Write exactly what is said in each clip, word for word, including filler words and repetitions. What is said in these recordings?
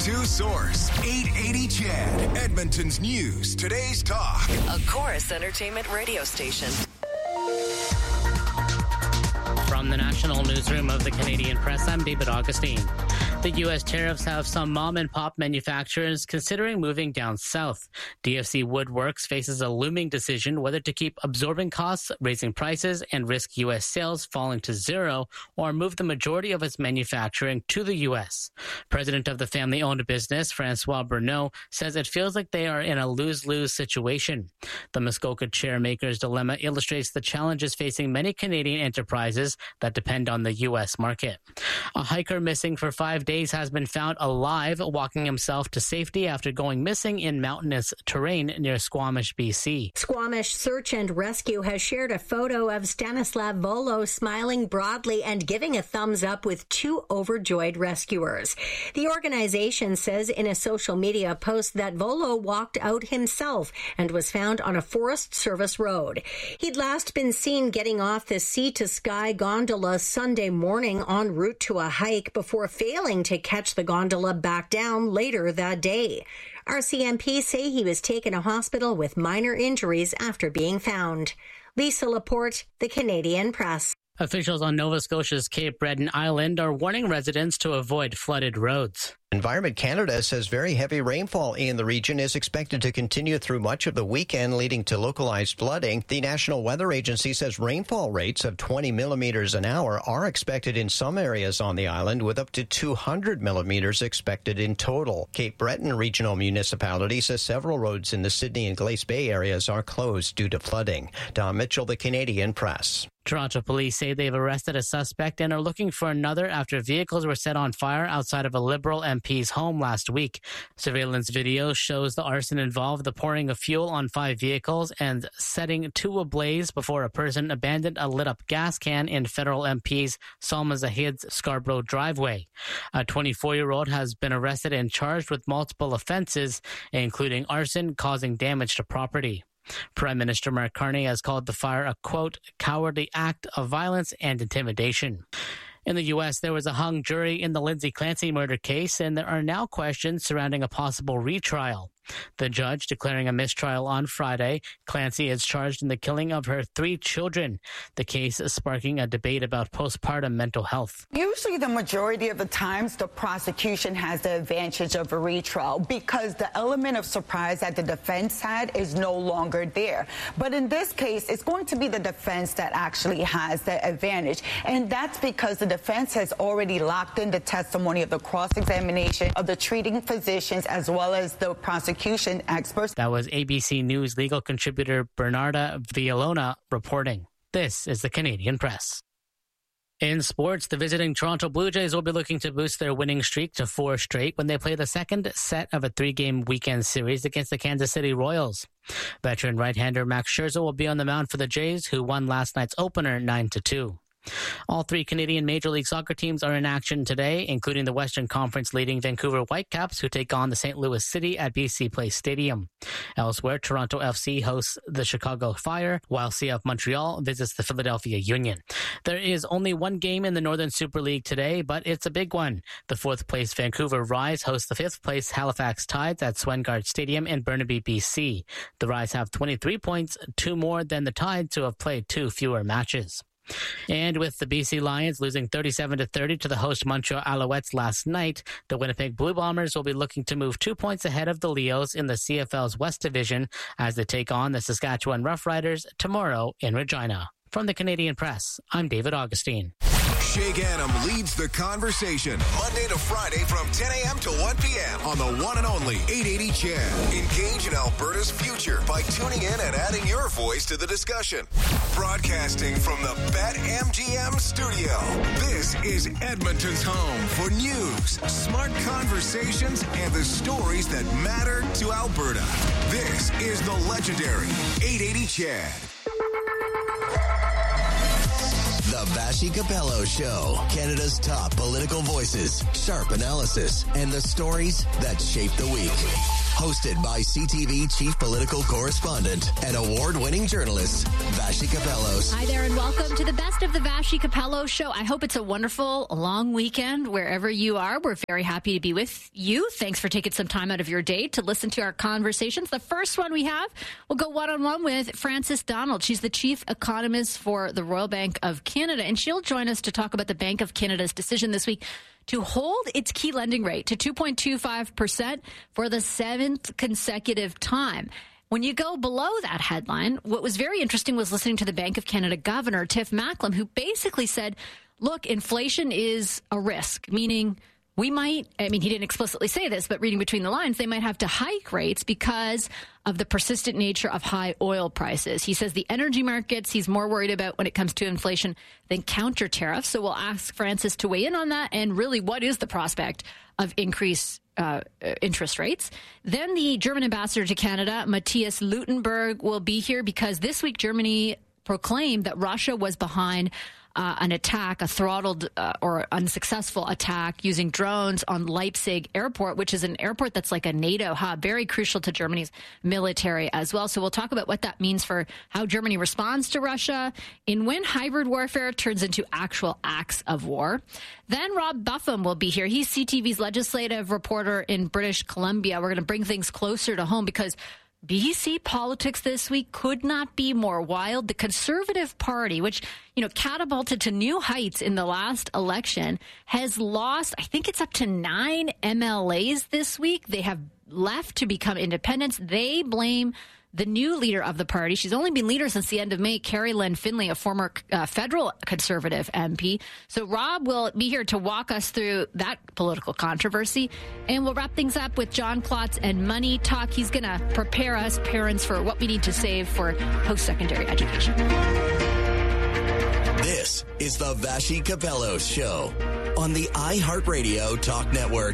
To Source, eight eighty C H E D, Edmonton's news, today's talk. A Chorus Entertainment radio station. From the National Newsroom of the Canadian Press, I'm David Augustine. The U S tariffs have some mom-and-pop manufacturers considering moving down south. D F C Woodworks faces a looming decision whether to keep absorbing costs, raising prices, and risk U S sales falling to zero, or move the majority of its manufacturing to the U S. President of the family-owned business, Francois Bruneau, says it feels like they are in a lose-lose situation. The Muskoka chairmaker's dilemma illustrates the challenges facing many Canadian enterprises that depend on the U S market. A hiker missing for five days has been found alive, walking himself to safety after going missing in mountainous terrain near Squamish, B C. Squamish Search and Rescue has shared a photo of Stanislav Volo smiling broadly and giving a thumbs up with two overjoyed rescuers. The organization says in a social media post that Volo walked out himself and was found on a Forest Service road. He'd last been seen getting off the Sea to Sky gondola Sunday morning en route to a hike before failing to catch the gondola back down later that day. R C M P say he was taken to hospital with minor injuries after being found. Lisa Laporte, The Canadian Press. Officials on Nova Scotia's Cape Breton Island are warning residents to avoid flooded roads. Environment Canada says very heavy rainfall in the region is expected to continue through much of the weekend, leading to localized flooding. The National Weather Agency says rainfall rates of twenty millimeters an hour are expected in some areas on the island, with up to two hundred millimeters expected in total. Cape Breton Regional Municipality says several roads in the Sydney and Glace Bay areas are closed due to flooding. Don Mitchell, The Canadian Press. Toronto police say they've arrested a suspect and are looking for another after vehicles were set on fire outside of a Liberal M P's home last week. Surveillance video shows the arson involved the pouring of fuel on five vehicles and setting two ablaze before a person abandoned a lit-up gas can in Federal M P's Salma Zahid's Scarborough driveway. A twenty-four-year-old has been arrested and charged with multiple offenses, including arson causing damage to property. Prime Minister Mark Carney has called the fire a, quote, cowardly act of violence and intimidation. In the U S, there was a hung jury in the Lindsay Clancy murder case, and there are now questions surrounding a possible retrial. The judge declaring a mistrial on Friday. Clancy is charged in the killing of her three children. The case is sparking a debate about postpartum mental health. Usually the majority of the times the prosecution has the advantage of a retrial because the element of surprise that the defense had is no longer there. But in this case, it's going to be the defense that actually has the advantage. And that's because the defense has already locked in the testimony of the cross-examination of the treating physicians as well as the prosecution experts. That was A B C News legal contributor Bernarda Villalona reporting. This is the Canadian Press. In sports, the visiting Toronto Blue Jays will be looking to boost their winning streak to four straight when they play the second set of a three-game weekend series against the Kansas City Royals. Veteran right-hander Max Scherzer will be on the mound for the Jays, who won last night's opener nine to two. All three Canadian Major League Soccer teams are in action today, including the Western Conference leading Vancouver Whitecaps, who take on the Saint Louis City at B C Place Stadium. Elsewhere, Toronto F C hosts the Chicago Fire, while C F Montreal visits the Philadelphia Union. There is only one game in the Northern Super League today, but it's a big one. The fourth-place Vancouver Rise hosts the fifth-place Halifax Tides at Swengard Stadium in Burnaby, B C. The Rise have twenty-three points, two more than the Tides, who have played two fewer matches. And with the B C Lions losing thirty-seven to thirty to the host Montreal Alouettes last night, the Winnipeg Blue Bombers will be looking to move two points ahead of the Leos in the C F L's West Division as they take on the Saskatchewan Roughriders tomorrow in Regina. From the Canadian Press, I'm David Augustine. Shay Gannam leads the conversation Monday to Friday from ten a.m. to one p.m. on the one and only eight eighty C H E D. Engage in Alberta's future by tuning in and adding your voice to the discussion. Broadcasting from the BetMGM studio, this is Edmonton's home for news, smart conversations, and the stories that matter to Alberta. This is the legendary eight eighty C H E D. The Vassy Capello Show. Canada's top political voices, sharp analysis, and the stories that shape the week. Hosted by C T V chief political correspondent and award-winning journalist, Vassy Kapelos. Hi there and welcome to the best of the Vassy Kapelos show. I hope it's a wonderful, long weekend wherever you are. We're very happy to be with you. Thanks for taking some time out of your day to listen to our conversations. The first one we have, we'll go one-on-one with Frances Donald. She's the chief economist for the Royal Bank of Canada, and she'll join us to talk about the Bank of Canada's decision this week to hold its key lending rate to two point two five percent for the seventh consecutive time. When you go below that headline, what was very interesting was listening to the Bank of Canada Governor, Tiff Macklem, who basically said, look, inflation is a risk, meaning we might, I mean, he didn't explicitly say this, but reading between the lines, they might have to hike rates because of the persistent nature of high oil prices. He says the energy markets he's more worried about when it comes to inflation than counter tariffs. So we'll ask Frances to weigh in on that and really what is the prospect of increased uh, interest rates. Then the German ambassador to Canada, Matthias Luttenberg, will be here because this week Germany proclaimed that Russia was behind Uh, an attack, a throttled uh, or unsuccessful attack using drones on Leipzig Airport, which is an airport that's like a NATO hub, very crucial to Germany's military as well. So we'll talk about what that means for how Germany responds to Russia and when hybrid warfare turns into actual acts of war. Then Rob Buffum will be here. He's C T V's legislative reporter in British Columbia. We're going to bring things closer to home because B C politics this week could not be more wild. The Conservative Party, which, you know, catapulted to new heights in the last election, has lost, I think it's up to nine M L As this week. They have left to become independents. They blame the new leader of the party. She's only been leader since the end of May, Carrie Lynn Finlay, a former uh, federal Conservative M P. So Rob will be here to walk us through that political controversy. And we'll wrap things up with John Klotz and Money Talk. He's going to prepare us parents for what we need to save for post-secondary education. This is the Vassy Kapelos Show on the iHeartRadio Talk Network.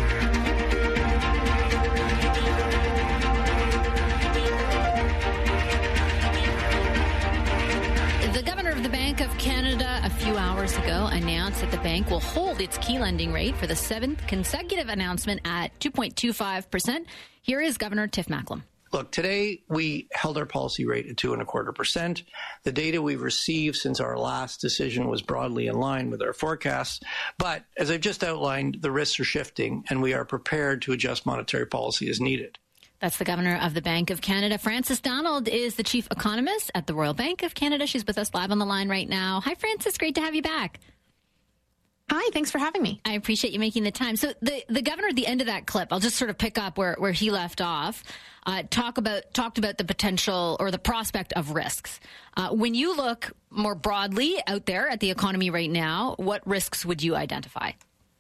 The governor of the Bank of Canada a few hours ago announced that the bank will hold its key lending rate for the seventh consecutive announcement at two point two five percent. Here is Governor Tiff Macklem. Look, today we held our policy rate at two and a quarter percent. The data we've received since our last decision was broadly in line with our forecasts. But as I've just outlined, the risks are shifting and we are prepared to adjust monetary policy as needed. That's the governor of the Bank of Canada. Frances Donald is the chief economist at the Royal Bank of Canada. She's with us live on the line right now. Hi, Frances. Great to have you back. Hi, thanks for having me. I appreciate you making the time. So the, the governor at the end of that clip, I'll just sort of pick up where, where he left off, uh, talk about talked about the potential or the prospect of risks. Uh, when you look more broadly out there at the economy right now, what risks would you identify?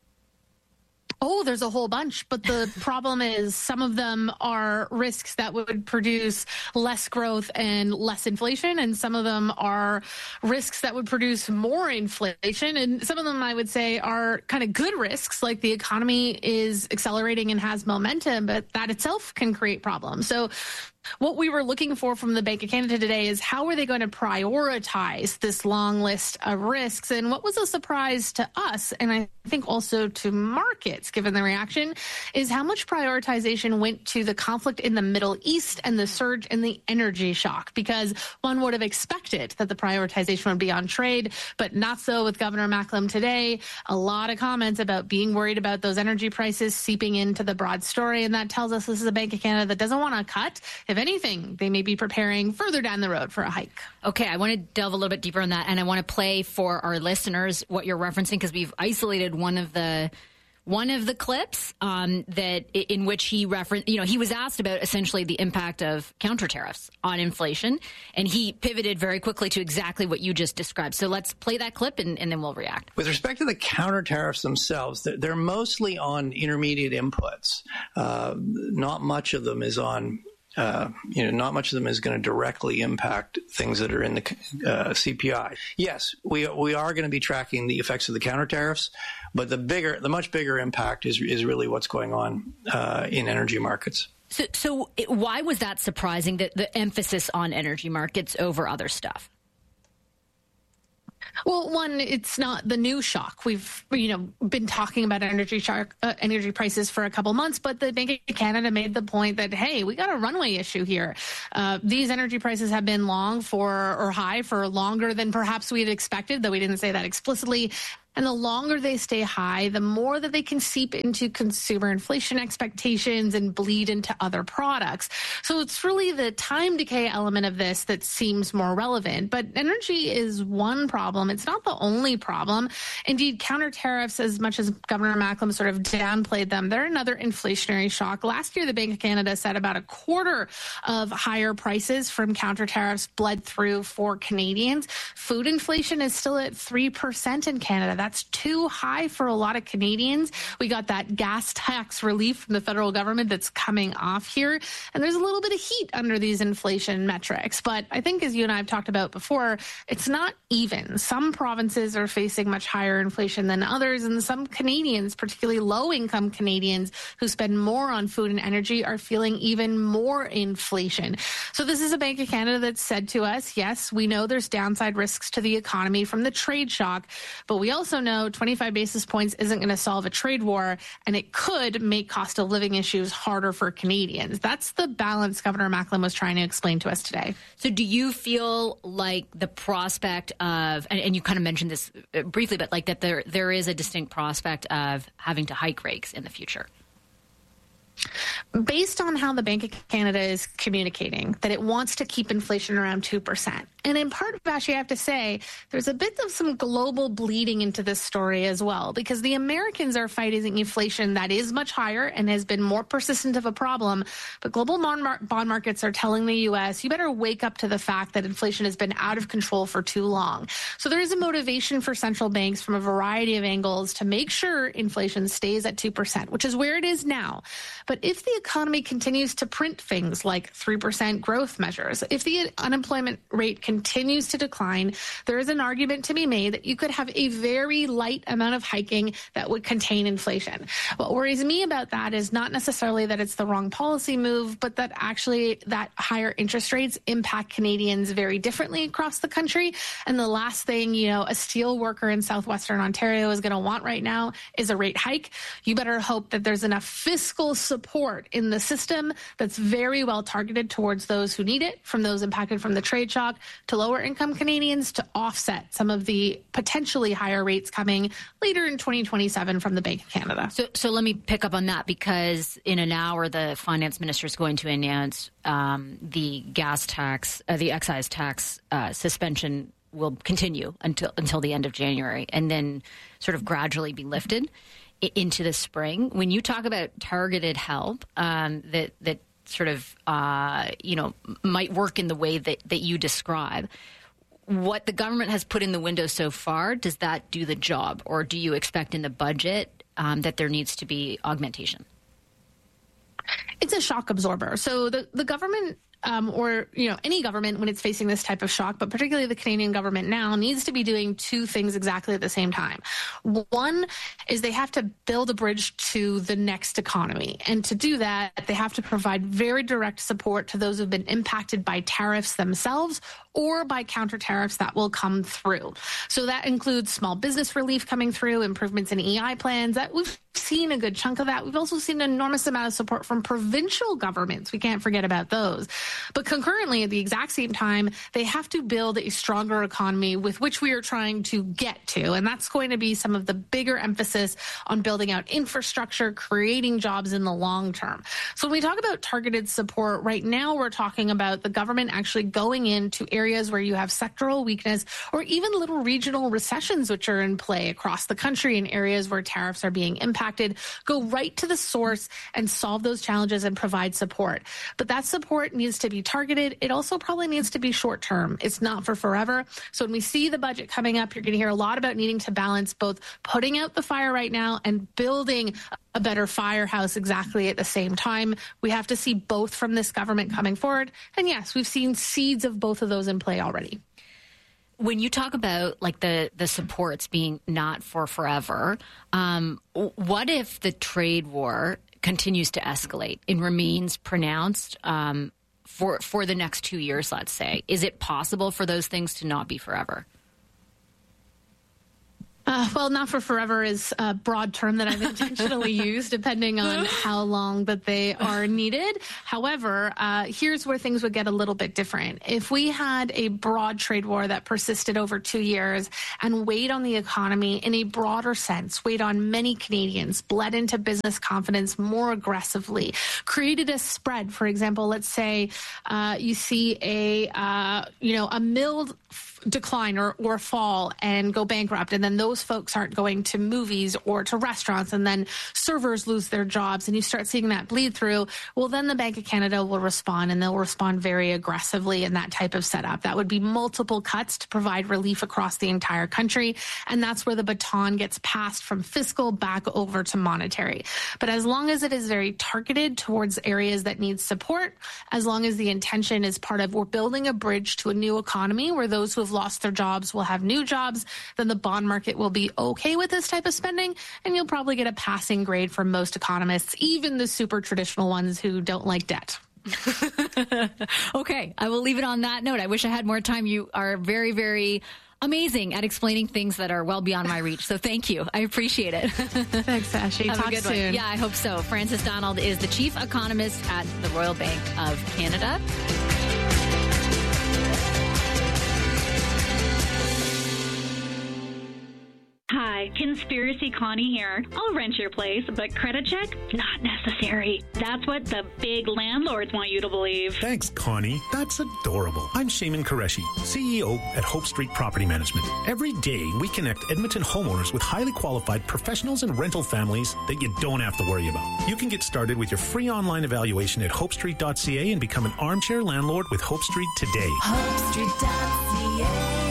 Oh, there's a whole bunch. But the problem is some of them are risks that would produce less growth and less inflation. And some of them are risks that would produce more inflation. And some of them, I would say, are kind of good risks, like the economy is accelerating and has momentum, but that itself can create problems. So what we were looking for from the Bank of Canada today is how are they going to prioritize this long list of risks? And what was a surprise to us, and I think also to markets, given the reaction, is how much prioritization went to the conflict in the Middle East and the surge in the energy shock, because one would have expected that the prioritization would be on trade, but not so with Governor Macklem today. A lot of comments about being worried about those energy prices seeping into the broad story, and that tells us this is a Bank of Canada that doesn't want to cut. If anything, they may be preparing further down the road for a hike. Okay, I want to delve a little bit deeper on that, and I want to play for our listeners what you're referencing, because we've isolated one of the one of the clips um, that in which he referenced, you know, he was asked about essentially the impact of counter tariffs on inflation, and he pivoted very quickly to exactly what you just described. So let's play that clip, and, and then we'll react. With respect to the counter tariffs themselves, they're, they're mostly on intermediate inputs. Uh, not much of them is on Uh, you know, not much of them is going to directly impact things that are in the uh, C P I. Yes, we we are going to be tracking the effects of the counter tariffs, but the bigger, the much bigger impact is is really what's going on uh, in energy markets. So, so it, why was that surprising? That the emphasis on energy markets over other stuff? Well, one, it's not the new shock. We've, you know, been talking about energy shock, uh, energy prices for a couple months, but the Bank of Canada made the point that, hey, we got a runway issue here. Uh, these energy prices have been long for or high for longer than perhaps we had expected, though we didn't say that explicitly. And the longer they stay high, the more that they can seep into consumer inflation expectations and bleed into other products. So it's really the time decay element of this that seems more relevant. But energy is one problem. It's not the only problem. Indeed, counter tariffs, as much as Governor Macklem sort of downplayed them, they're another inflationary shock. Last year, the Bank of Canada said about a quarter of higher prices from counter tariffs bled through for Canadians. Food inflation is still at three percent in Canada. That's That's too high for a lot of Canadians. We got that gas tax relief from the federal government that's coming off here. And there's a little bit of heat under these inflation metrics. But I think, as you and I have talked about before, it's not even. Some provinces are facing much higher inflation than others. And some Canadians, particularly low-income Canadians who spend more on food and energy, are feeling even more inflation. So this is a Bank of Canada that said to us, yes, we know there's downside risks to the economy from the trade shock, but we also know twenty-five basis points isn't going to solve a trade war, and it could make cost of living issues harder for Canadians. That's the balance Governor Macklem was trying to explain to us today. So do you feel like the prospect of, and, and you kind of mentioned this briefly, but like that there there is a distinct prospect of having to hike rates in the future? Based on how the Bank of Canada is communicating that it wants to keep inflation around two percent. And in part, Vashi, I have to say, there's a bit of some global bleeding into this story as well, because the Americans are fighting inflation that is much higher and has been more persistent of a problem. But global bond markets are telling the U S, you better wake up to the fact that inflation has been out of control for too long. So there is a motivation for central banks from a variety of angles to make sure inflation stays at two percent, which is where it is now. But if the economy continues to print things like three percent growth measures, if the unemployment rate continues to decline, there is an argument to be made that you could have a very light amount of hiking that would contain inflation. What worries me about that is not necessarily that it's the wrong policy move, but that actually that higher interest rates impact Canadians very differently across the country. And the last thing, you know, a steel worker in southwestern Ontario is going to want right now is a rate hike. You better hope that there's enough fiscal support in the system that's very well targeted towards those who need it, from those impacted from the trade shock to lower income Canadians, to offset some of the potentially higher rates coming later in twenty twenty-seven from the Bank of Canada. So, so let me pick up on that, because in an hour, the finance minister is going to announce um, the gas tax, uh, the excise tax uh, suspension will continue until until the end of January, and then sort of gradually be lifted into the spring. When you talk about targeted help um, that that sort of uh, you know might work in the way that, that you describe, what the government has put in the window so far, does that do the job, or do you expect in the budget um, that there needs to be augmentation? It's a shock absorber. So the, the government Um, or, you know, any government when it's facing this type of shock, but particularly the Canadian government now, needs to be doing two things exactly at the same time. One is they have to build a bridge to the next economy. And to do that, they have to provide very direct support to those who've been impacted by tariffs themselves or by counter tariffs that will come through. So that includes small business relief coming through, improvements in E I plans. That we've seen a good chunk of that. We've also seen an enormous amount of support from provincial governments. We can't forget about those. But concurrently, at the exact same time, they have to build a stronger economy with which we are trying to get to. And that's going to be some of the bigger emphasis on building out infrastructure, creating jobs in the long term. So when we talk about targeted support, right now we're talking about the government actually going into areas where you have sectoral weakness or even little regional recessions which are in play across the country, in areas where tariffs are being impacted. Go right to the source and solve those challenges and provide support. But that support needs to be targeted. It also probably needs to be short term. It's not for forever. So when we see the budget coming up, you're going to hear a lot about needing to balance both putting out the fire right now and building a better firehouse exactly at the same time. We have to see both from this government coming forward. And yes, we've seen seeds of both of those in play already. When you talk about like the, the supports being not for forever, um, what if the trade war continues to escalate and remains pronounced um, for for the next two years, let's say? Is it possible for those things to not be forever? Uh, well, not for forever is a broad term that I've intentionally used, depending on how long that they are needed. However, uh, here's where things would get a little bit different. If we had a broad trade war that persisted over two years and weighed on the economy in a broader sense, weighed on many Canadians, bled into business confidence more aggressively, created a spread. For example, let's say uh, you see a uh, you know a mild decline or, or fall and go bankrupt, and then those folks aren't going to movies or to restaurants, and then servers lose their jobs, and you start seeing that bleed through, well, then the Bank of Canada will respond, and they'll respond very aggressively in that type of setup. That would be multiple cuts to provide relief across the entire country, and that's where the baton gets passed from fiscal back over to monetary. But as long as it is very targeted towards areas that need support, as long as the intention is part of we're building a bridge to a new economy where those who have lost their jobs will have new jobs, then the bond market will be okay with this type of spending, and you'll probably get a passing grade from most economists, even the super traditional ones who don't like debt. Okay, I will leave it on that note. I wish I had more time. You are very, very amazing at explaining things that are well beyond my reach. So thank you. I appreciate it. Thanks, Ashley. Have Talk a good soon. one. Yeah, I hope so. Frances Donald is the chief economist at the Royal Bank of Canada. Hi, Conspiracy Connie here. I'll rent your place, but credit check? Not necessary. That's what the big landlords want you to believe. Thanks, Connie. That's adorable. I'm Shaman Qureshi, C E O at Hope Street Property Management. Every day, we connect Edmonton homeowners with highly qualified professionals and rental families that you don't have to worry about. You can get started with your free online evaluation at hope street dot c a and become an armchair landlord with Hope Street today. hope street dot c a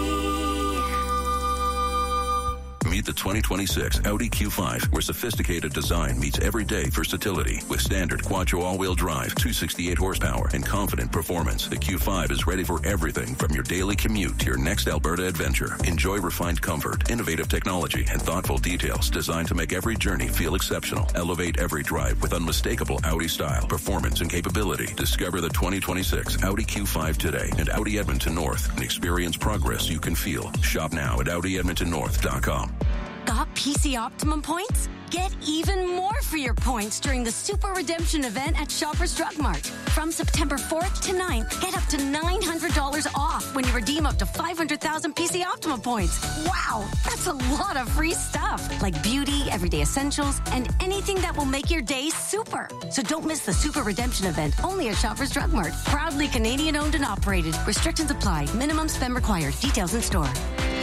Meet the twenty twenty-six Audi Q five, where sophisticated design meets everyday versatility. With standard Quattro all-wheel drive, two hundred sixty-eight horsepower, and confident performance, the Q five is ready for everything from your daily commute to your next Alberta adventure. Enjoy refined comfort, innovative technology, and thoughtful details designed to make every journey feel exceptional. Elevate every drive with unmistakable Audi style, performance, and capability. Discover the twenty twenty-six Audi Q five today at Audi Edmonton North and experience progress you can feel. Shop now at audi edmonton north dot com. Got P C Optimum points? Get even more for your points during the Super Redemption event at Shoppers Drug Mart. From September fourth to ninth, get up to nine hundred dollars off when you redeem up to five hundred thousand P C Optimum points. Wow, that's a lot of free stuff, like beauty, everyday essentials, and anything that will make your day super. So don't miss the Super Redemption event, only at Shoppers Drug Mart. Proudly Canadian owned and operated. Restrictions apply. Minimum spend required. Details in store.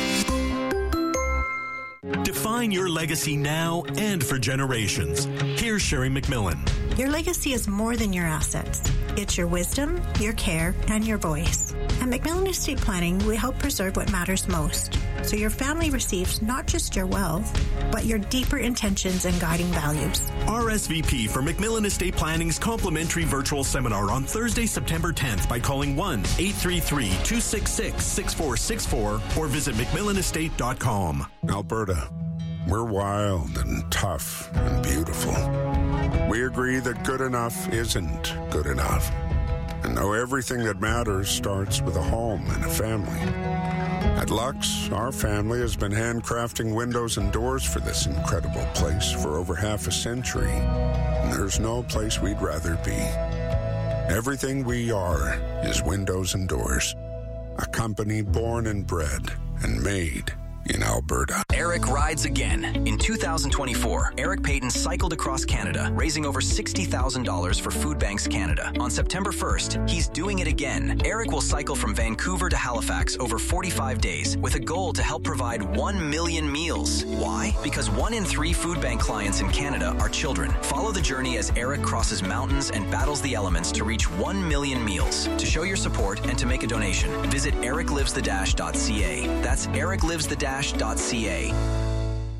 Define your legacy now and for generations. Here's Sherry McMillan. Your legacy is more than your assets. It's your wisdom, your care, and your voice. At McMillan Estate Planning, we help preserve what matters most, so your family receives not just your wealth, but your deeper intentions and guiding values. R S V P for McMillan Estate Planning's complimentary virtual seminar on Thursday, September tenth by calling one eight three three, two six six, six four six four or visit mcmillan estate dot com. Alberta, we're wild and tough and beautiful. We agree that good enough isn't good enough. And know everything that matters starts with a home and a family. At Lux, our family has been handcrafting windows and doors for this incredible place for over half a century. And there's no place we'd rather be. Everything we are is windows and doors. A company born and bred and made in Alberta. Eric rides again. In two thousand twenty-four, Eric Payton cycled across Canada, raising over sixty thousand dollars for Food Banks Canada. On September first, he's doing it again. Eric will cycle from Vancouver to Halifax over forty-five days with a goal to help provide one million meals. Why? Because one in three food bank clients in Canada are children. Follow the journey as Eric crosses mountains and battles the elements to reach one million meals. To show your support and to make a donation, visit eric lives the dash dot c a. That's eric lives the dash dot c a.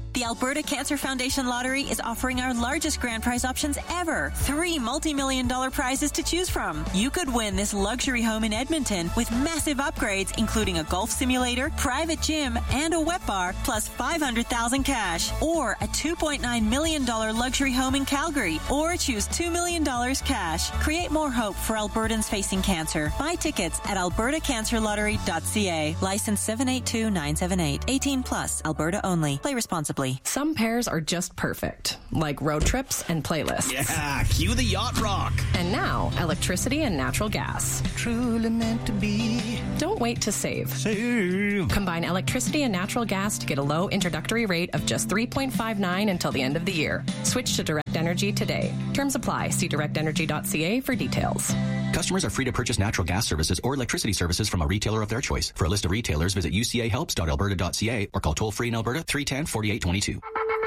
The Alberta Cancer Foundation Lottery is offering our largest grand prize options ever. Three multi-million dollar prizes to choose from. You could win this luxury home in Edmonton with massive upgrades, including a golf simulator, private gym, and a wet bar, plus five hundred thousand dollars cash. Or a two point nine million dollars luxury home in Calgary. Or choose two million dollars cash. Create more hope for Albertans facing cancer. Buy tickets at alberta cancer lottery dot c a. License seven eight two nine seven eight. eighteen plus. Alberta only. Play responsibly. Some pairs are just perfect, like road trips and playlists. Yeah, cue the yacht rock. And now, electricity and natural gas. Truly meant to be. Don't wait to save. Save. Combine electricity and natural gas to get a low introductory rate of just three point five nine until the end of the year. Switch to Direct Energy today. Terms apply. See direct energy dot c a for details. Customers are free to purchase natural gas services or electricity services from a retailer of their choice. For a list of retailers, visit u c a helps dot alberta dot c a or call toll-free in Alberta three one zero, four eight two two.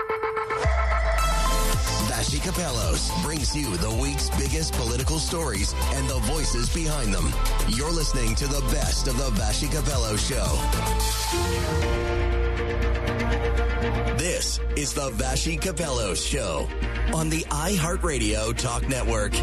Vassy Kapelos brings you the week's biggest political stories and the voices behind them. You're listening to the best of the Vassy Kapelos Show. This is the Vassy Kapelos Show on the iHeartRadio Talk Network.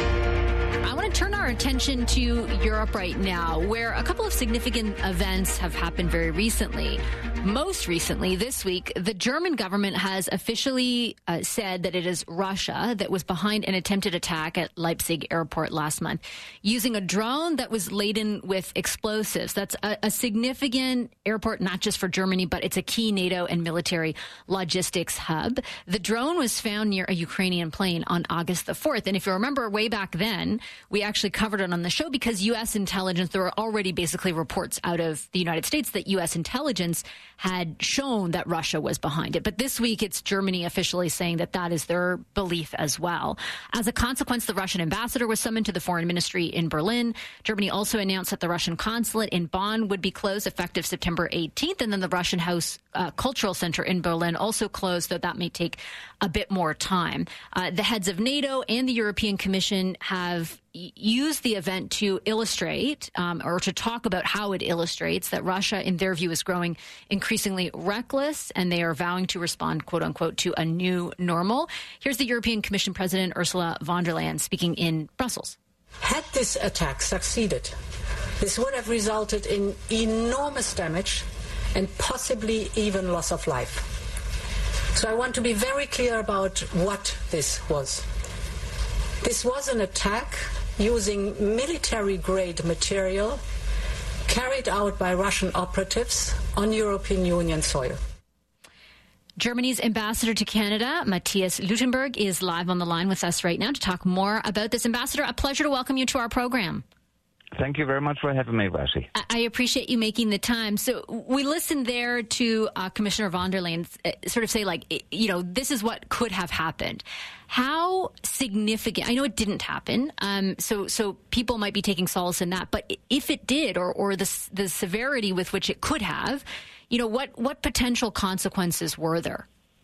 I want to turn our attention to Europe right now, where a couple of significant events have happened very recently. Most recently, this week, the German government has officially uh, said that it is Russia that was behind an attempted attack at Leipzig airport last month using a drone that was laden with explosives. That's a, a significant airport, not just for Germany, but it's a key NATO and military logistics hub. The drone was found near a Ukrainian plane on August the fourth. And if you remember way back then, we actually covered it on the show because U S intelligence, there were already basically reports out of the United States that U S intelligence had shown that Russia was behind it. But this week, it's Germany officially saying that that is their belief as well. As a consequence, the Russian ambassador was summoned to the foreign ministry in Berlin. Germany also announced that the Russian consulate in Bonn would be closed effective September eighteenth. And then the Russian House uh, Cultural Center in Berlin also closed, though that may take a bit more time. Uh, the heads of NATO and the European Commission have use the event to illustrate um, or to talk about how it illustrates that Russia, in their view, is growing increasingly reckless, and they are vowing to respond, quote unquote, to a new normal. Here's the European Commission President Ursula von der Leyen speaking in Brussels. Had this attack succeeded, this would have resulted in enormous damage and possibly even loss of life. So I want to be very clear about what this was. This was an attack using military-grade material carried out by Russian operatives on European Union soil. Germany's ambassador to Canada, Matthias Luttenberg, is live on the line with us right now to talk more about this. Ambassador, a pleasure to welcome you to our program. Thank you very much for having me, Vassy. I appreciate you making the time. So we listened there to uh, Commissioner von der Leyen uh, sort of say, like, you know, this is what could have happened. How significant? I know it didn't happen, um, so so people might be taking solace in that. But if it did, or or the the severity with which it could have, you know, what what potential consequences were there?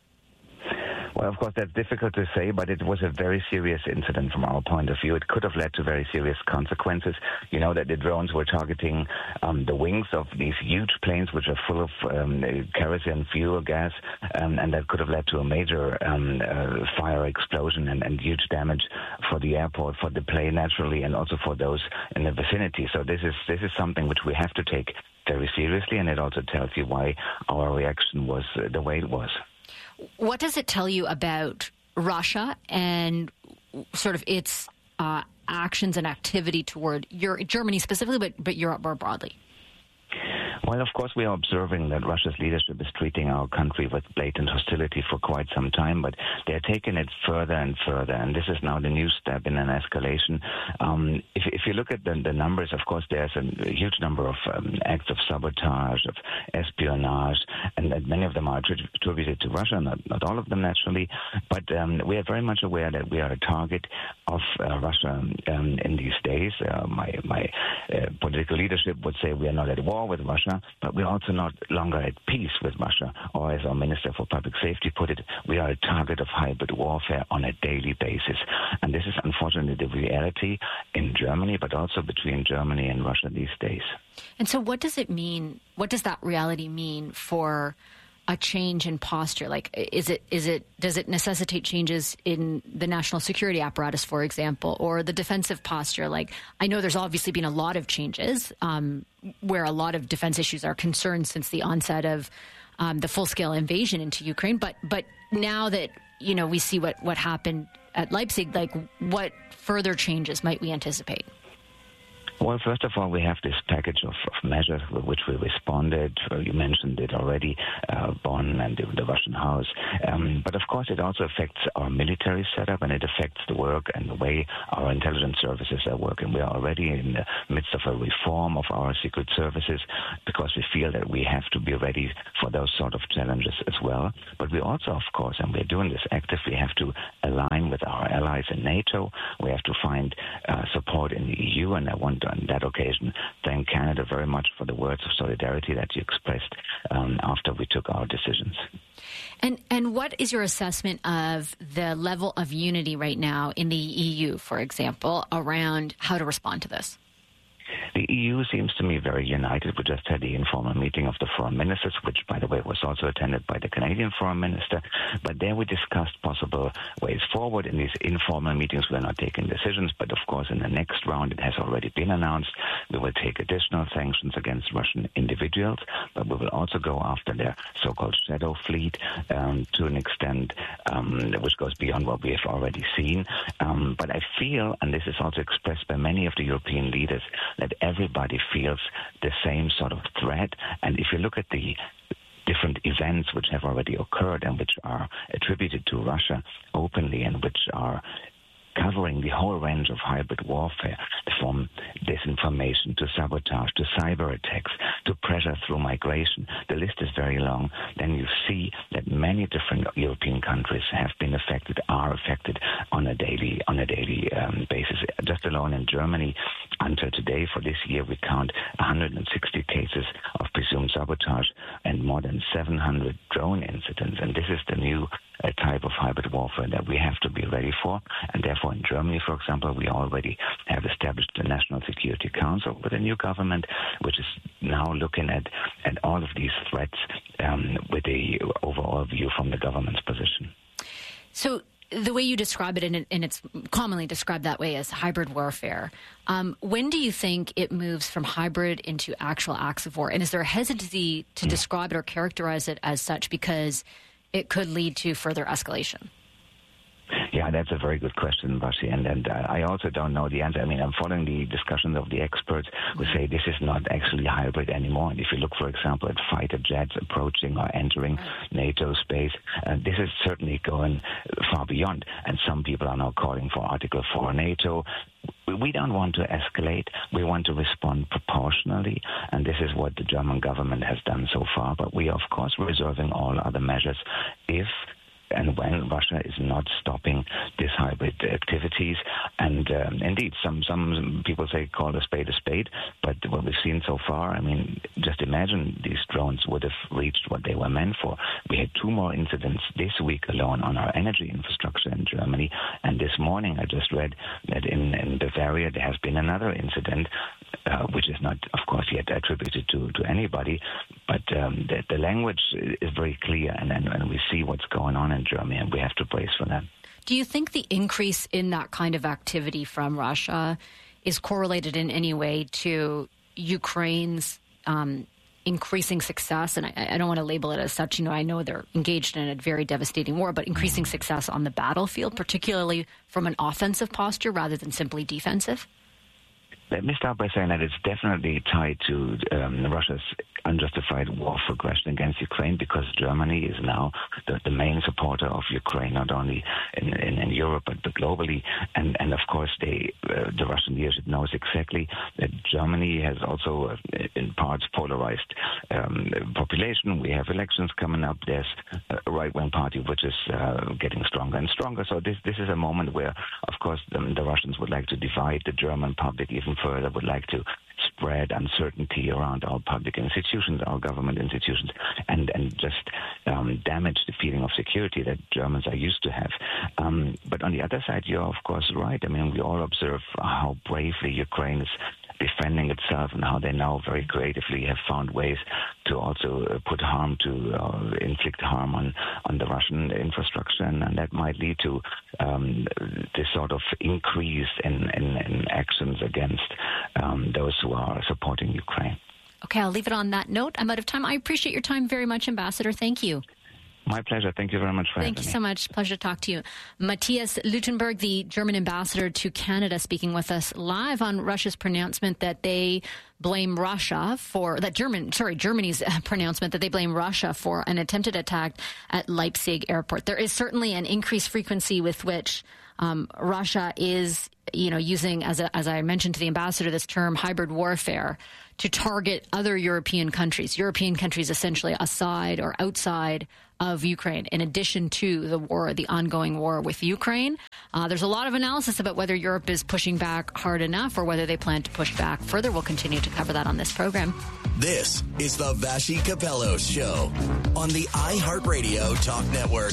Well, of course, that's difficult to say, but it was a very serious incident from our point of view. It could have led to very serious consequences. You know that the drones were targeting um, the wings of these huge planes, which are full of um, kerosene fuel gas, um, and that could have led to a major um, uh, fire explosion and, and huge damage for the airport, for the plane naturally, and also for those in the vicinity. So this is this is something which we have to take very seriously, and it also tells you why our reaction was uh, the way it was. What does it tell you about Russia and sort of its uh, actions and activity toward Euro- Germany specifically, but, but Europe more broadly? Well, of course, we are observing that Russia's leadership is treating our country with blatant hostility for quite some time, but they're taking it further and further, and this is now the new step in an escalation. Um, if, if you look at the, the numbers, of course, there's a huge number of um, acts of sabotage, of espionage, and, and many of them are attributed to Russia, not, not all of them, naturally, but um, we are very much aware that we are a target of uh, Russia um, in these days. Uh, my my uh, political leadership would say we are not at war with Russia, but we're also not longer at peace with Russia. Or as our Minister for Public Safety put it, we are a target of hybrid warfare on a daily basis. And this is unfortunately the reality in Germany, but also between Germany and Russia these days. And so what does it mean? What does that reality mean for a change in posture? Like, is it is it does it necessitate changes in the national security apparatus, for example, or the defensive posture? Like, I know there's obviously been a lot of changes um, where a lot of defense issues are concerned since the onset of um, the full-scale invasion into Ukraine. But but now that, you know, we see what, what happened at Leipzig, like, what further changes might we anticipate? Well, first of all, we have this package of, of measures with which we responded. Uh, you mentioned it already, uh, Bonn and the, the Russian House. Um, but of course, it also affects our military setup, and it affects the work and the way our intelligence services are working. We are already in the midst of a reform of our secret services because we feel that we have to be ready for those sort of challenges as well. But we also, of course, and we're doing this actively, have to align with our allies in NATO. We have to find uh, support in the E U, and I want to, on that occasion, thank Canada very much for the words of solidarity that you expressed um, after we took our decisions. And and what is your assessment of the level of unity right now in the E U, for example, around how to respond to this? The E U seems to me very united. We just had the informal meeting of the foreign ministers, which, by the way, was also attended by the Canadian foreign minister. But there we discussed possible ways forward. In these informal meetings, we're not taking decisions. But, of course, in the next round, it has already been announced, we will take additional sanctions against Russian individuals. But we will also go after their so-called shadow fleet um, to an extent um, which goes beyond what we have already seen. Um, but I feel, and this is also expressed by many of the European leaders, that everybody feels the same sort of threat. And if you look at the different events which have already occurred and which are attributed to Russia openly and which are covering the whole range of hybrid warfare, from disinformation to sabotage to cyber attacks to pressure through migration. The list is very long. Then you see that many different European countries have been affected, are affected on a daily on a daily um, basis. Just alone in Germany, until today, for this year, we count one hundred sixty cases of presumed sabotage and more than seven hundred drone incidents. And this is the new uh, type of hybrid warfare that we have to be ready for. And therefore, in Germany, for example, we already have established the National Security Council with a new government, which is now looking at, at all of these threats um, with the overall view from the government's position. So the way you describe it, and, it, and it's commonly described that way as hybrid warfare, um, when do you think it moves from hybrid into actual acts of war? And is there a hesitancy to mm. describe it or characterize it as such because it could lead to further escalation? Yeah, that's a very good question, Bashi, and, and uh, I also don't know the answer. I mean, I'm following the discussions of the experts who say this is not actually hybrid anymore. And if you look, for example, at fighter jets approaching or entering NATO space, uh, this is certainly going far beyond. And some people are now calling for Article four NATO. We don't want to escalate. We want to respond proportionally, and this is what the German government has done so far. But we are, of course, reserving all other measures if and when Russia is not stopping these hybrid activities. And um, indeed, some some people say call a spade a spade, but what we've seen so far, I mean, just imagine these drones would have reached what they were meant for. We had two more incidents this week alone on our energy infrastructure in Germany, and this morning I just read that in, in Bavaria there has been another incident, uh, which is not, of course, yet attributed to, to anybody, but um, the, the language is very clear, and, and, and we see what's going on in Germany, and we have to brace for that. Do you think the increase in that kind of activity from Russia is correlated in any way to Ukraine's um, increasing success? And I, I don't want to label it as such. You know, I know they're engaged in a very devastating war, but increasing success on the battlefield, particularly from an offensive posture rather than simply defensive? Let me start by saying that it's definitely tied to um, Russia's unjustified war for aggression against Ukraine, because Germany is now the, the main supporter of Ukraine, not only in, in, in Europe but, but globally. And, and of course, they, uh, the Russian leadership knows exactly that Germany has also, uh, in parts, polarized um, population. We have elections coming up. There's a right-wing party which is uh, getting stronger and stronger. So this this is a moment where, of course, the, the Russians would like to divide the German public even further, would like to spread uncertainty around our public institutions, our government institutions, and, and just um, damage the feeling of security that Germans are used to have. Um, but on the other side, you're, of course, right. I mean, we all observe how bravely Ukraine is defending itself and how they now very creatively have found ways to also uh, put harm to uh, inflict harm on, on the Russian infrastructure, and, and that might lead to um, this sort of increase in, in, in actions against um, those who are supporting Ukraine. Okay, I'll leave it on that note. I'm out of time. I appreciate your time very much, Ambassador. Thank you. My pleasure. Thank you very much for Thank having you me. so much. Pleasure to talk to you. Matthias Luttenberg, the German ambassador to Canada, speaking with us live on Russia's pronouncement that they blame Russia for, that German, sorry, Germany's pronouncement that they blame Russia for an attempted attack at Leipzig airport. There is certainly an increased frequency with which um, Russia is, you know, using, as, a, as I mentioned to the ambassador, this term hybrid warfare to target other European countries, European countries essentially aside or outside of Ukraine, in addition to the war, the ongoing war with Ukraine. Uh, there's a lot of analysis about whether Europe is pushing back hard enough or whether they plan to push back further. We'll continue to cover that on this program. This is the Vassy Capello Show on the iHeartRadio Talk Network.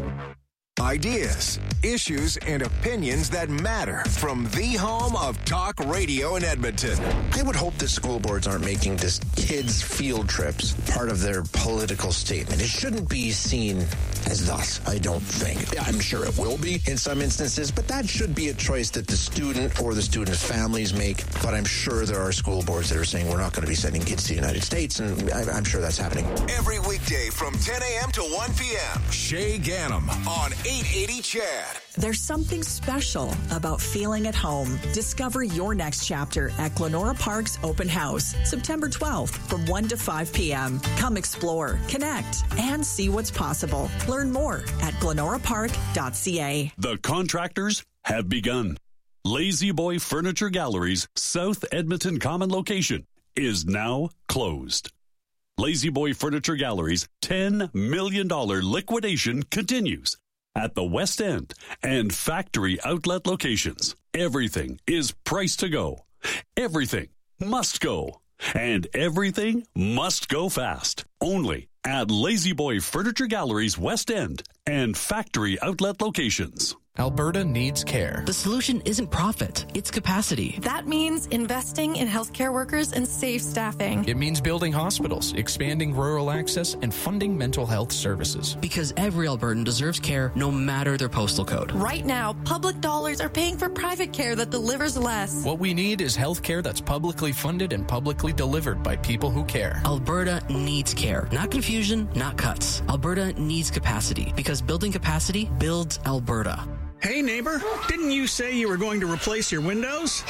Ideas, issues, and opinions that matter from the home of talk radio in Edmonton. I would hope that school boards aren't making this kids' field trips part of their political statement. It shouldn't be seen as thus, I don't think. I'm sure it will be in some instances, but that should be a choice that the student or the student's families make. But I'm sure there are school boards that are saying we're not going to be sending kids to the United States, and I'm sure that's happening. Every weekday from ten a.m. to one p.m. Shay Gannam on eight eighty C H A D. There's something special about feeling at home. Discover your next chapter at Glenora Park's Open House, September twelfth from one to five p.m. Come explore, connect, and see what's possible. Learn more at glenora park dot c a. The contractors have begun. Lazy Boy Furniture Gallery's South Edmonton Common location is now closed. Lazy Boy Furniture Gallery's ten million dollars liquidation continues at the West End and factory outlet locations. Everything is priced to go. Everything must go. And everything must go fast. Only at Lazy Boy Furniture Gallery's West End and factory outlet locations. Alberta needs care. The solution isn't profit, it's capacity. That means investing in healthcare workers and safe staffing. It means building hospitals, expanding rural access, and funding mental health services. Because every Albertan deserves care no matter their postal code. Right now, public dollars are paying for private care that delivers less. What we need is health care that's publicly funded and publicly delivered by people who care. Alberta needs care. Not confusion, not cuts. Alberta needs capacity because building capacity builds Alberta. Hey, neighbor, didn't you say you were going to replace your windows?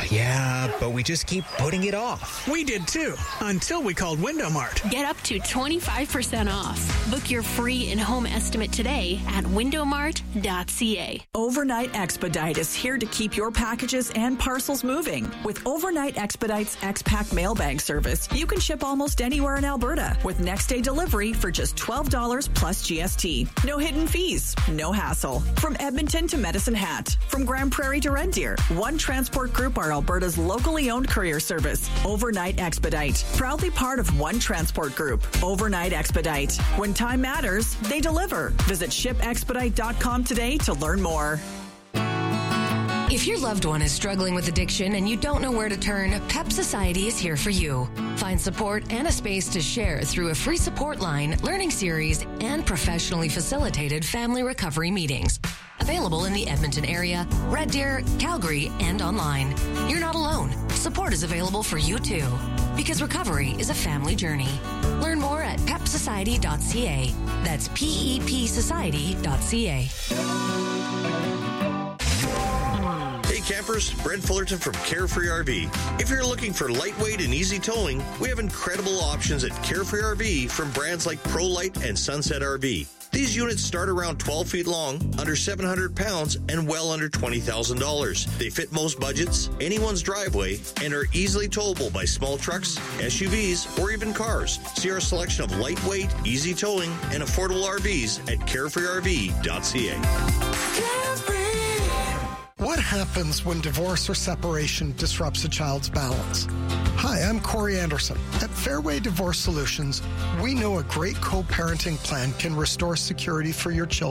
Yeah, but we just keep putting it off. We did too, until we called Window Mart. Get up to twenty-five percent off. Book your free in-home estimate today at window mart dot c a. Overnight Expedite is here to keep your packages and parcels moving. With Overnight Expedite's X-Pack mailbag service, you can ship almost anywhere in Alberta with next-day delivery for just twelve dollars plus G S T. No hidden fees, no hassle. From Edmonton to Medicine Hat, from Grand Prairie to Red Deer, One Transport Group are Alberta's locally owned courier service. Overnight Expedite, proudly part of One Transport Group. Overnight Expedite. When time matters, they deliver. Visit ship expedite dot com today to learn more. If your loved one is struggling with addiction and you don't know where to turn, PEP Society is here for you. Find support and a space to share through a free support line, learning series, and professionally facilitated family recovery meetings. Available in the Edmonton area, Red Deer, Calgary, and online. You're not alone. Support is available for you too. Because recovery is a family journey. Learn more at pep society dot c a. That's P E P society dot c a. Hey campers, Brent Fullerton from Carefree R V. If you're looking for lightweight and easy towing, we have incredible options at Carefree R V from brands like ProLite and Sunset R V. These units start around twelve feet long, under seven hundred pounds, and well under twenty thousand dollars. They fit most budgets, anyone's driveway, and are easily towable by small trucks, S U Vs, or even cars. See our selection of lightweight, easy towing, and affordable R Vs at carefree r v dot c a. What happens when divorce or separation disrupts a child's balance? Hi, I'm Corey Anderson. At Fairway Divorce Solutions, we know a great co-parenting plan can restore security for your children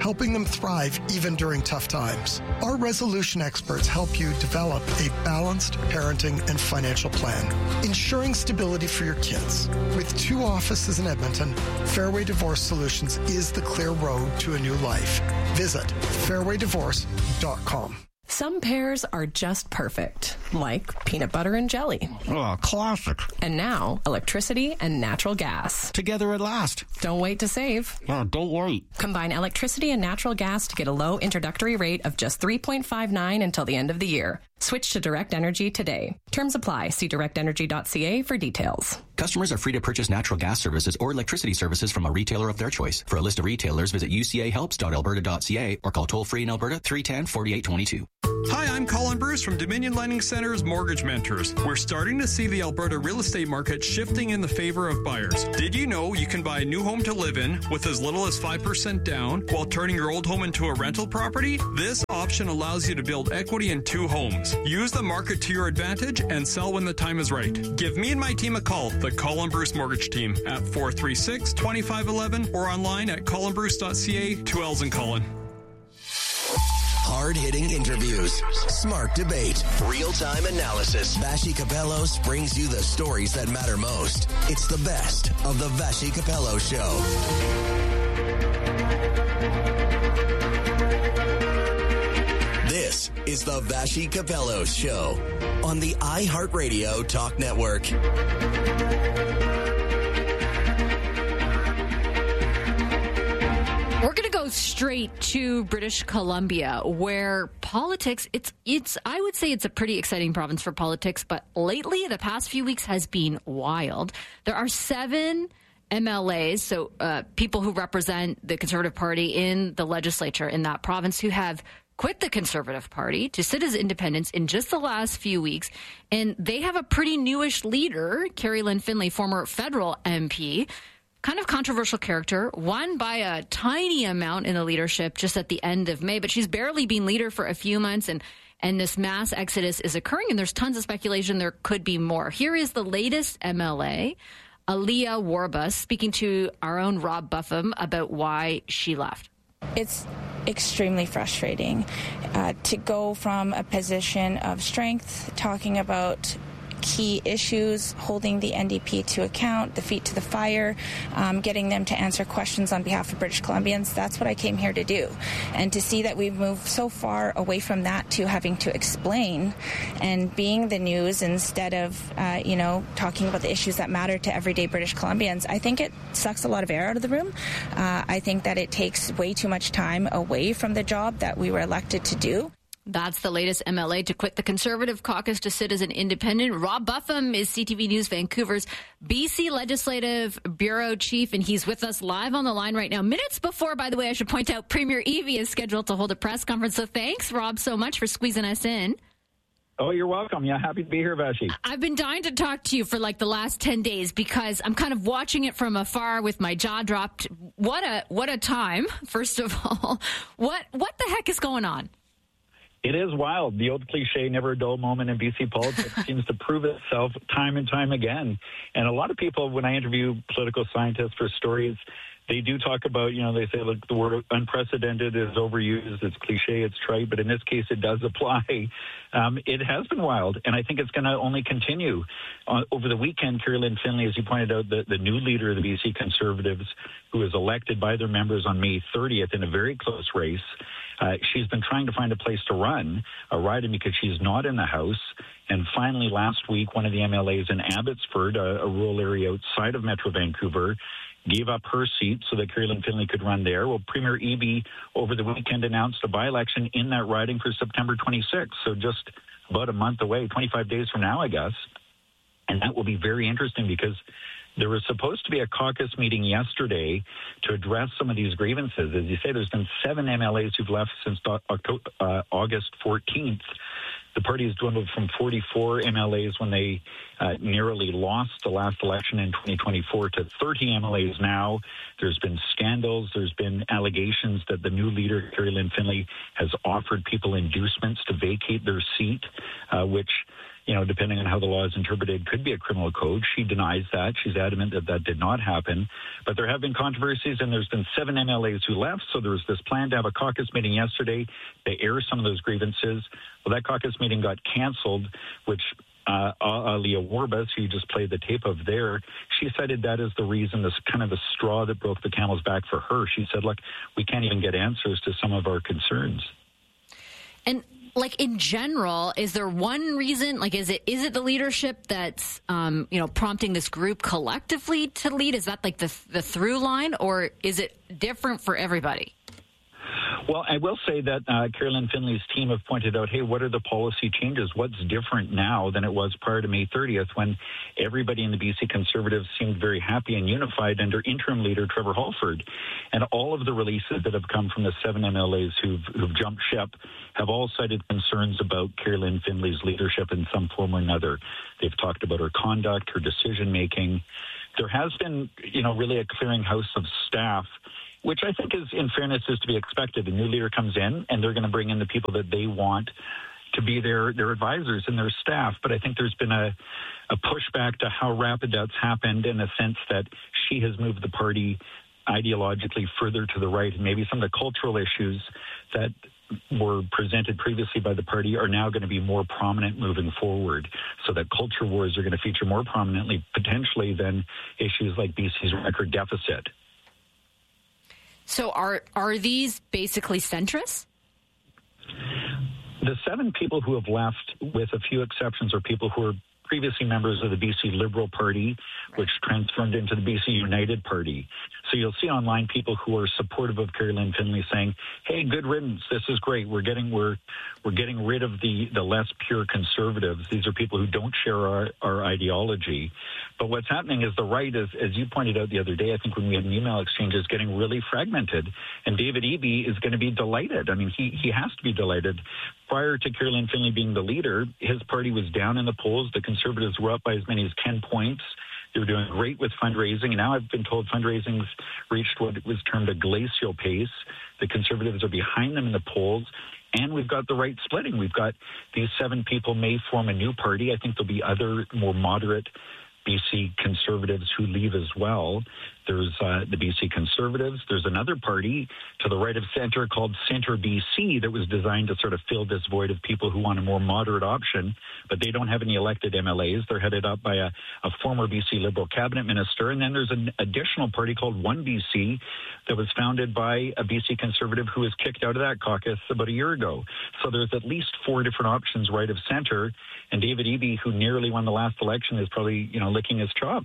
helping them thrive even during tough times. Our resolution experts help you develop a balanced parenting and financial plan, ensuring stability for your kids. With two offices in Edmonton, Fairway Divorce Solutions is the clear road to a new life. Visit fairway divorce dot com. Some pairs are just perfect, like peanut butter and jelly. Oh, classic. And now, electricity and natural gas. Together at last. Don't wait to save. Oh, don't wait. Combine electricity and natural gas to get a low introductory rate of just three point five nine until the end of the year. Switch to Direct Energy today. Terms apply. See direct energy dot c a for details. Customers are free to purchase natural gas services or electricity services from a retailer of their choice. For a list of retailers, visit u c a helps dot alberta dot c a or call toll-free in Alberta three one zero, four eight two two. Hi, I'm Colin Bruce from Dominion Lending Center's Mortgage Mentors. We're starting to see the Alberta real estate market shifting in the favor of buyers. Did you know you can buy a new home to live in with as little as five percent down while turning your old home into a rental property? This option allows you to build equity in two homes. Use the market to your advantage and sell when the time is right. Give me and my team a call, the Colin Bruce Mortgage Team, at four three six, two five one one or online at colin bruce dot c a. Two L's in Colin. Hard-hitting interviews, smart debate, real-time analysis. Vassy Kapelos brings you the stories that matter most. It's the best of the Vassy Kapelos Show. This is the Vassy Kapelos Show on the iHeartRadio Talk Network. We're going to go straight to British Columbia, where politics, it's, it's, I would say it's a pretty exciting province for politics, but lately, the past few weeks has been wild. There are seven M L As, so uh, people who represent the Conservative Party in the legislature in that province, who have quit the Conservative Party to sit as independents in just the last few weeks. And they have a pretty newish leader, Kerry Lynn Finlay, former federal M P, kind of controversial character, won by a tiny amount in the leadership just at the end of May, but she's barely been leader for a few months, and, and this mass exodus is occurring, and there's tons of speculation there could be more. Here is the latest M L A, Aaliyah Warbus, speaking to our own Rob Buffum about why she left. It's extremely frustrating uh, to go from a position of strength, talking about key issues, holding the N D P to account, the feet to the fire, um, getting them to answer questions on behalf of British Columbians. That's what I came here to do. And to see that we've moved so far away from that to having to explain and being the news instead of, uh, you know, talking about the issues that matter to everyday British Columbians, I think it sucks a lot of air out of the room. Uh, I think that it takes way too much time away from the job that we were elected to do. That's the latest M L A to quit the Conservative caucus to sit as an independent. Rob Buffum is C T V News Vancouver's B C Legislative Bureau Chief, and he's with us live on the line right now. Minutes before, by the way, I should point out, Premier Eby is scheduled to hold a press conference. So thanks, Rob, so much for squeezing us in. Oh, you're welcome. Yeah, happy to be here, Vassy. I've been dying to talk to you for like the last ten days because I'm kind of watching it from afar with my jaw dropped. What a what a time, first of all. What what the heck is going on? It is wild. The old cliche, never a dull moment in B C politics, seems to prove itself time and time again. And a lot of people, when I interview political scientists for stories, they do talk about, you know, they say, look, the word unprecedented is overused. It's cliche, it's trite, but in this case, it does apply. Um, it has been wild, and I think it's going to only continue. Uh, over the weekend, Kerry Lynn Finlay, as you pointed out, the, the new leader of the B C Conservatives, who was elected by their members on May thirtieth in a very close race, Uh, she's been trying to find a place to run a riding because she's not in the House. And finally, last week, one of the M L As in Abbotsford, a, a rural area outside of Metro Vancouver, gave up her seat so that Kerry Lynn Finlay could run there. Well, Premier Eby over the weekend announced a by-election in that riding for September twenty-sixth, so just about a month away, twenty-five days from now, I guess. And that will be very interesting because there was supposed to be a caucus meeting yesterday to address some of these grievances. As you say, there's been seven M L As who've left since October, uh, August fourteenth. The party has dwindled from forty-four M L As when they uh, narrowly lost the last election in twenty twenty-four to thirty M L As now. There's been scandals. There's been allegations that the new leader, Kerry Lynn Finlay, has offered people inducements to vacate their seat, uh, which you know, depending on how the law is interpreted, could be a criminal code. She denies that. She's adamant that that did not happen. But there have been controversies, and there's been seven M L As who left. So there was this plan to have a caucus meeting yesterday to air some of those grievances. Well, that caucus meeting got canceled, which uh, Aliyah Warbus, who you just played the tape of there, she cited that as the reason, this kind of the straw that broke the camel's back for her. She said, look, we can't even get answers to some of our concerns. And like in general, is there one reason? Like, is it is it the leadership that's um, you know prompting this group collectively to lead? Is that like the the through line, or is it different for everybody? Well, I will say that uh, Carolyn Finley's team have pointed out, hey, what are the policy changes? What's different now than it was prior to May thirtieth, when everybody in the B C Conservatives seemed very happy and unified under interim leader Trevor Halford. And all of the releases that have come from the seven M L As who've, who've jumped ship have all cited concerns about Carolyn Finley's leadership in some form or another. They've talked about her conduct, her decision-making. There has been, you know, really a clearinghouse of staff, which I think is, in fairness, is to be expected. A new leader comes in, and they're going to bring in the people that they want to be their, their advisors and their staff. But I think there's been a, a pushback to how rapid that's happened, in the sense that she has moved the party ideologically further to the right, and maybe some of the cultural issues that were presented previously by the party are now going to be more prominent moving forward, so that culture wars are going to feature more prominently, potentially, than issues like B C's record deficit. So are are these basically centrists? The seven people who have left, with a few exceptions, are people who are previously members of the B C Liberal Party, which transformed into the B C United Party. So you'll see online people who are supportive of Carolyn Finley saying, hey, good riddance, this is great. We're getting we're we're getting rid of the, the less pure conservatives. These are people who don't share our, our ideology. But what's happening is the right, is, as you pointed out the other day, I think when we had an email exchange, is getting really fragmented. And David Eby is going to be delighted. I mean, he, he has to be delighted. Prior to Carolyn Finley being the leader, his party was down in the polls. The Conservatives were up by as many as ten points. They were doing great with fundraising. And now I've been told fundraising's reached what was termed a glacial pace. The Conservatives are behind them in the polls. And we've got the right splitting. We've got these seven people may form a new party. I think there'll be other more moderate B C Conservatives who leave as well. There's uh, the B C Conservatives. There's another party to the right of center called Centre B C that was designed to sort of fill this void of people who want a more moderate option, but they don't have any elected M L As. They're headed up by a, a former B C Liberal cabinet minister. And then there's an additional party called One B C that was founded by a B C Conservative who was kicked out of that caucus about a year ago. So there's at least four different options right of center. And David Eby, who nearly won the last election, is probably, you know, licking his chops.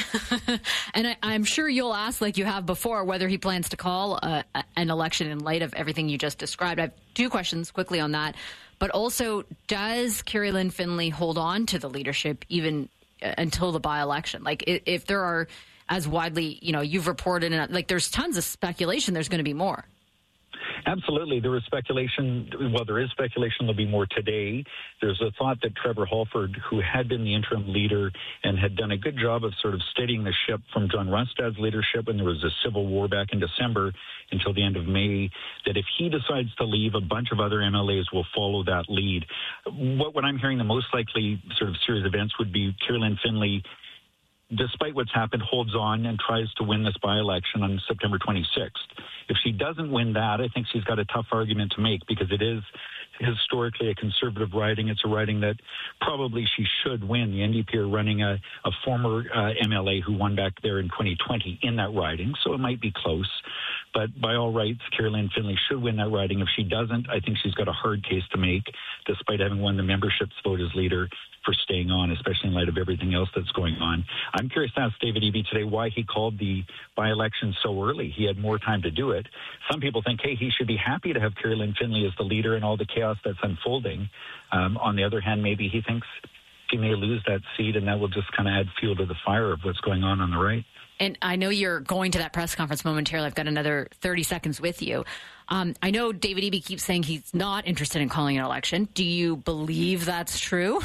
And I, I'm sure you'll ask, like you have before, whether he plans to call uh, an election in light of everything you just described. I have two questions quickly on that. But also, does Carolyn Finley hold on to the leadership even uh, until the by-election? Like, if, if there are, as widely, you know, you've reported, and like there's tons of speculation, there's going to be more. Absolutely. There was speculation. Well, there is speculation. There'll be more today. There's a thought that Trevor Halford, who had been the interim leader and had done a good job of sort of steadying the ship from John Rustad's leadership when there was a civil war back in December until the end of May, that if he decides to leave, a bunch of other M L As will follow that lead. What, what I'm hearing the most likely sort of series of events would be Carolyn Finley, despite what's happened, holds on and tries to win this by-election on September twenty-sixth. If she doesn't win that, I think she's got a tough argument to make, because it is historically a conservative riding. It's a riding that probably she should win. The N D P are running a, a former uh, M L A who won back there in twenty twenty in that riding, so it might be close. But by all rights, Carolyn Finley should win that riding. If she doesn't, I think she's got a hard case to make, despite having won the membership's vote as leader, for staying on, especially in light of everything else that's going on. I'm curious to ask David Eby today why he called the by-election so early. He had more time to do it. Some people think, hey, he should be happy to have Carolyn Finley as the leader in all the chaos that's unfolding. Um, on the other hand, maybe he thinks he may lose that seat, and that will just kind of add fuel to the fire of what's going on on the right. And I know you're going to that press conference momentarily. I've got another thirty seconds with you. Um, I know David Eby keeps saying he's not interested in calling an election. Do you believe that's true?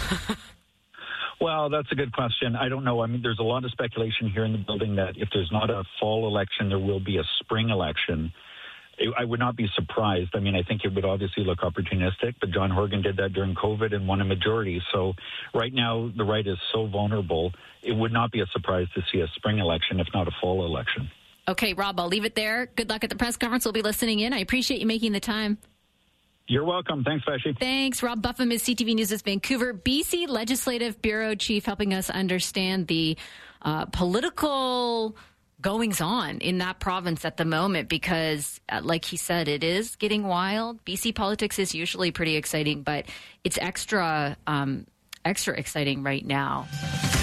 Well, that's a good question. I don't know. I mean, there's a lot of speculation here in the building that if there's not a fall election, there will be a spring election. it, I would not be surprised. I mean, I think it would obviously look opportunistic, but John Horgan did that during COVID and won a majority. So right now, the right is so vulnerable, it would not be a surprise to see a spring election, if not a fall election. Okay, Rob, I'll leave it there. Good luck at the press conference. We'll be listening in. I appreciate you making the time. You're welcome. Thanks, Vashi. Thanks. Rob Buffum is C T V News' Vancouver, B C Legislative Bureau Chief, helping us understand the uh, political goings-on in that province at the moment because, uh, like he said, it is getting wild. B C politics is usually pretty exciting, but it's extra, um, extra exciting right now.